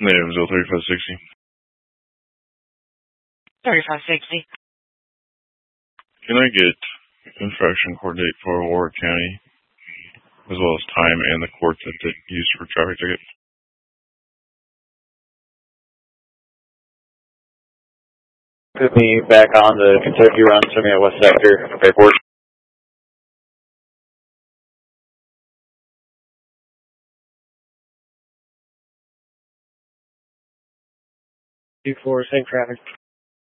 Native 3560. 3560. Can I get infraction coordinate for Warwick County, as well as time and the court that they used for traffic ticket? Put me back on the Kentucky run, send me at West Sector Airport. 2-4, same traffic.